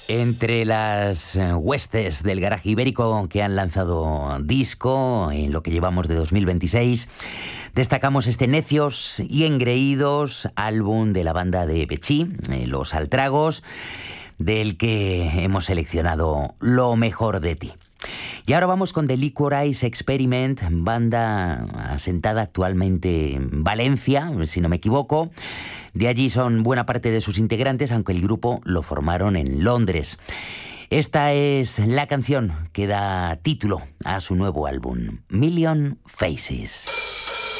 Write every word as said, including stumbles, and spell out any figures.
Entre las huestes del garaje ibérico que han lanzado disco en lo que llevamos de dos mil veintiséis, destacamos este Necios y Engreídos, álbum de la banda de Betxí, Los Altragos, del que hemos seleccionado Lo mejor de ti. Y ahora vamos con The Liquorice Experiment, banda asentada actualmente en Valencia, si no me equivoco. De allí son buena parte de sus integrantes, aunque el grupo lo formaron en Londres. Esta es la canción que da título a su nuevo álbum, Million Faces.